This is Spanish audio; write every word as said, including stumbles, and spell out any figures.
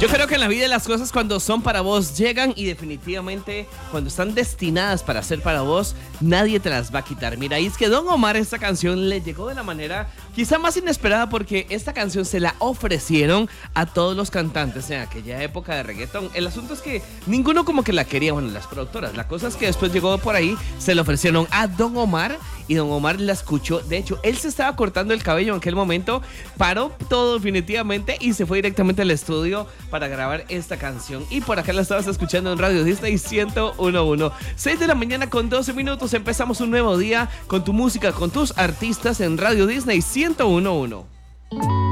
Yo creo que en la vida las cosas cuando son para vos llegan y definitivamente cuando están destinadas para ser para vos, nadie te las va a quitar. Mira, y es que Don Omar esta canción le llegó de la manera quizá más inesperada porque esta canción se la ofrecieron a todos los cantantes en aquella época de reggaetón. El asunto es que ninguno como que la quería, bueno, las productoras. La cosa es que después llegó por ahí, se la ofrecieron a Don Omar y Don Omar la escuchó. De hecho, él se estaba cortando el cabello en aquel momento, paró todo definitivamente y se fue directamente al estudio para grabar esta canción. Y por acá la estabas escuchando en Radio Disney ciento uno punto uno. seis de la mañana con doce minutos. Empezamos un nuevo día con tu música, con tus artistas en Radio Disney ciento uno punto uno.